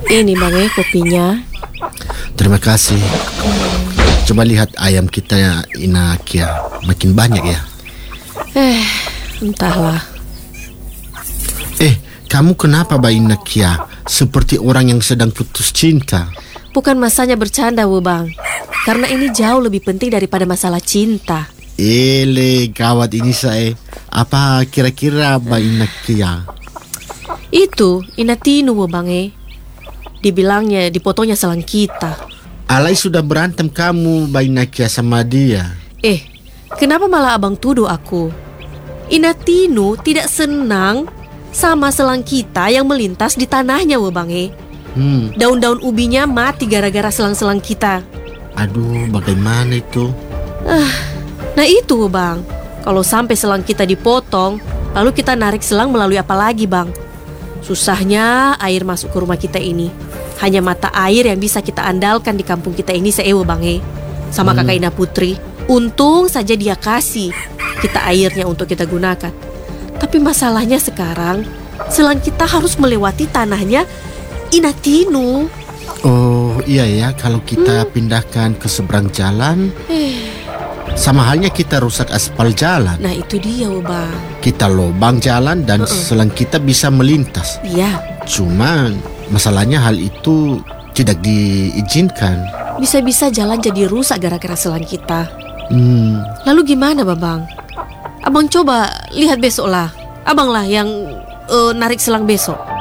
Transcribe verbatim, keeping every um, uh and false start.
Ini Bang eh kopinya. Terima kasih. Coba lihat ayam kita ya, Inakia. Makin banyak ya. Eh, entahlah. Eh, kamu kenapa Mbak Inakia? Seperti orang yang sedang putus cinta. Bukan masanya bercanda, Wu Bang. Karena ini jauh lebih penting daripada masalah cinta. Ele, gawat ini saya. Apa kira-kira Mbak Inakia? Itu Inatinu, Wu Bang eh. Dibilangnya dipotonya selang kita. Alai sudah berantem kamu Mbak Inakia sama dia. Eh, kenapa malah abang tuduh aku? Inatinu tidak senang sama selang kita yang melintas di tanahnya, Wu Bang eh. Hmm. Daun-daun ubinya mati gara-gara selang-selang kita. Aduh, bagaimana itu? Ah, nah itu Bang. Kalau sampai selang kita dipotong, lalu kita narik selang melalui apa lagi Bang? Susahnya air masuk ke rumah kita ini. Hanya mata air yang bisa kita andalkan di kampung kita ini seewo Bang eh. Sama Hmm. kakak Ina Putri. Untung saja dia kasih kita airnya untuk kita gunakan. Tapi masalahnya sekarang, selang kita harus melewati tanahnya Inatinu. Oh iya ya, kalau kita pindahkan ke seberang jalan, sama halnya kita rusak aspal jalan. Nah itu dia Bang. Kita lobang jalan dan Uh-uh. selang kita bisa melintas. Iya, Cuman masalahnya hal itu tidak diizinkan. bisa-bisa jalan jadi rusak gara-gara selang kita. Hmm, Lalu gimana Babang? Abang coba lihat besok lah. Abang lah yang eh, narik selang besok.